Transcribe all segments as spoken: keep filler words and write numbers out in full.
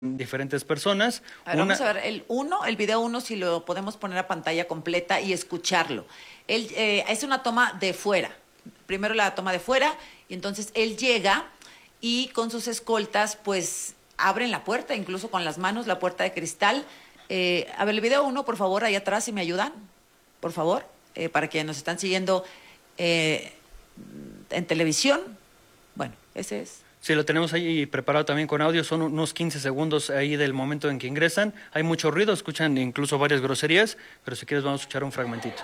diferentes personas. A ver, Una... vamos a ver el uno, el video uno, si lo podemos poner a pantalla completa y escucharlo. Él, eh, es una toma de fuera. Primero la toma de fuera, y entonces él llega y con sus escoltas, pues, abren la puerta, incluso con las manos, la puerta de cristal. Eh, a ver, el video uno, por favor, ahí atrás, si me ayudan, por favor, eh, para quienes nos están siguiendo eh, en televisión. Bueno, ese es. Sí, lo tenemos ahí preparado también con audio, son unos quince segundos ahí del momento en que ingresan. Hay mucho ruido, escuchan incluso varias groserías, pero si quieres vamos a escuchar un fragmentito.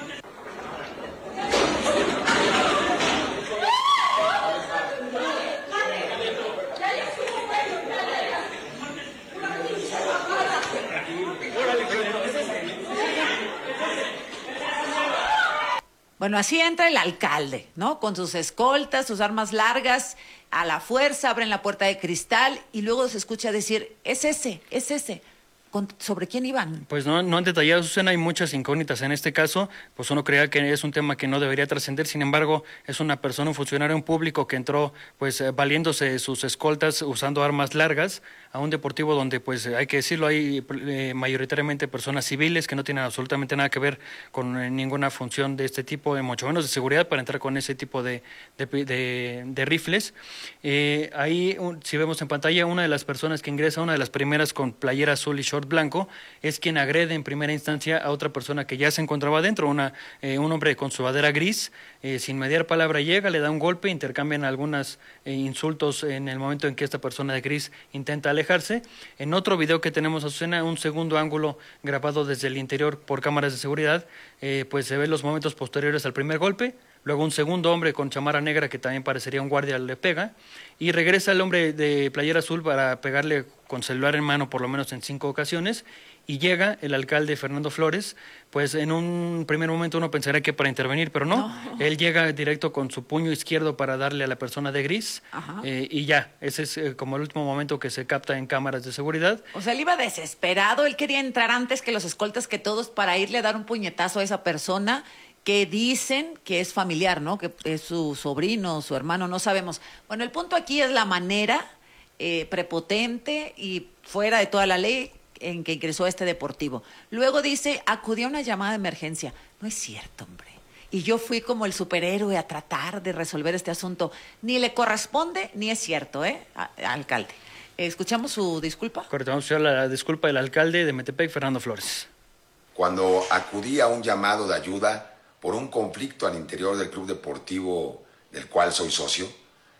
Bueno, así entra el alcalde, ¿no? Con sus escoltas, sus armas largas, a la fuerza, abren la puerta de cristal y luego se escucha decir, es ese, es ese. ¿Sobre quién iban? Pues no, no han detallado, Susana, hay muchas incógnitas en este caso, pues uno creía que es un tema que no debería trascender, sin embargo, es una persona, un funcionario público que entró, pues, eh, valiéndose de sus escoltas, usando armas largas, a un deportivo donde, pues, hay que decirlo, hay eh, mayoritariamente personas civiles que no tienen absolutamente nada que ver con eh, ninguna función de este tipo, de mucho menos de seguridad, para entrar con ese tipo de, de, de, de rifles. Eh, ahí, un, si vemos en pantalla, una de las personas que ingresa, una de las primeras con playera azul y short blanco, es quien agrede en primera instancia a otra persona que ya se encontraba adentro, una, eh, un hombre con sudadera gris, eh, sin mediar palabra llega, le da un golpe, intercambian algunos eh, insultos en el momento en que esta persona de gris intenta alejarse. En otro video que tenemos, Azucena, un segundo ángulo grabado desde el interior por cámaras de seguridad, eh, pues se ven los momentos posteriores al primer golpe. Luego un segundo hombre con chamarra negra, que también parecería un guardia, le pega, y regresa el hombre de playera azul para pegarle con celular en mano por lo menos en cinco ocasiones, y llega el alcalde Fernando Flores. Pues en un primer momento uno pensaría que para intervenir, pero no, no. Él llega directo con su puño izquierdo para darle a la persona de gris, eh, y ya, ese es eh, como el último momento que se capta en cámaras de seguridad. O sea, él iba desesperado, él quería entrar antes que los escoltas, que todos, para irle a dar un puñetazo a esa persona que dicen que es familiar, ¿no? Que es su sobrino, su hermano, no sabemos. Bueno, el punto aquí es la manera eh, prepotente y fuera de toda la ley en que ingresó este deportivo. Luego dice, acudí a una llamada de emergencia. No es cierto, hombre. Y yo fui como el superhéroe a tratar de resolver este asunto. Ni le corresponde, ni es cierto, ¿eh, a, alcalde? ¿Escuchamos su disculpa? Correcto, vamos a escuchar la disculpa del alcalde de Metepec, Fernando Flores. Cuando acudí a un llamado de ayuda por un conflicto al interior del club deportivo del cual soy socio,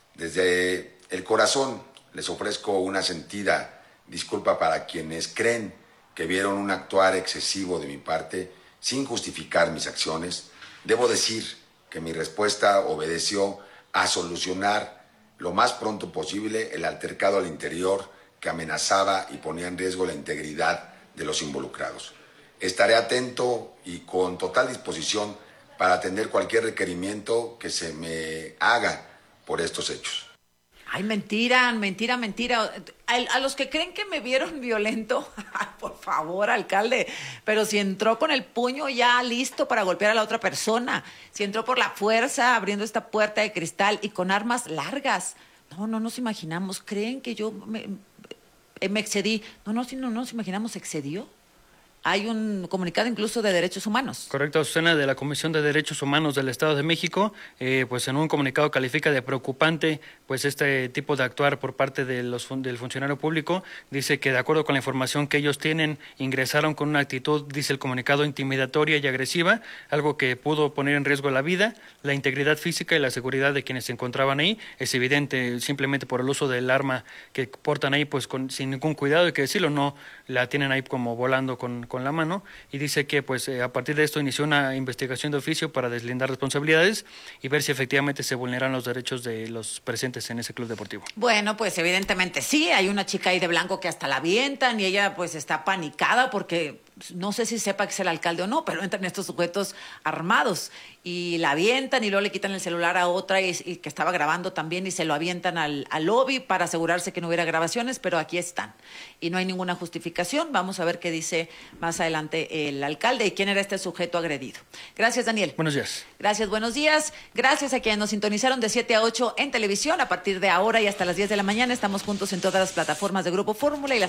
desde el corazón les ofrezco una sentida disculpa para quienes creen que vieron un actuar excesivo de mi parte sin justificar mis acciones. Debo decir que mi respuesta obedeció a solucionar lo más pronto posible el altercado al interior que amenazaba y ponía en riesgo la integridad de los involucrados. Estaré atento y con total disposición para atender cualquier requerimiento que se me haga por estos hechos. Ay, mentira, mentira, mentira. A, a los que creen que me vieron violento, por favor, alcalde, pero si entró con el puño ya listo para golpear a la otra persona, si entró por la fuerza abriendo esta puerta de cristal y con armas largas, no, no nos imaginamos, creen que yo me, me excedí. No, no, no, no nos imaginamos, excedió. Hay un comunicado incluso de Derechos Humanos. Correcto, Azucena, de la Comisión de Derechos Humanos del Estado de México, eh, pues en un comunicado califica de preocupante pues este tipo de actuar por parte de los, del funcionario público. Dice que de acuerdo con la información que ellos tienen, ingresaron con una actitud, dice el comunicado, intimidatoria y agresiva, algo que pudo poner en riesgo la vida, la integridad física y la seguridad de quienes se encontraban ahí. Es evidente, simplemente por el uso del arma que portan ahí, pues con, sin ningún cuidado, hay que decirlo, no la tienen ahí como volando con con la mano, y dice que pues eh, a partir de esto inició una investigación de oficio para deslindar responsabilidades y ver si efectivamente se vulneran los derechos de los presentes en ese club deportivo. Bueno, pues evidentemente sí, hay una chica ahí de blanco que hasta la avientan y ella pues está panicada porque no sé si sepa que es el alcalde o no, pero entran estos sujetos armados y la avientan y luego le quitan el celular a otra y, y que estaba grabando también y se lo avientan al, al lobby para asegurarse que no hubiera grabaciones, pero aquí están. Y no hay ninguna justificación. Vamos a ver qué dice más adelante el alcalde y quién era este sujeto agredido. Gracias, Daniel. Buenos días. Gracias, buenos días. Gracias a quienes nos sintonizaron de siete a ocho en televisión. A partir de ahora y hasta las diez de la mañana estamos juntos en todas las plataformas de Grupo Fórmula y las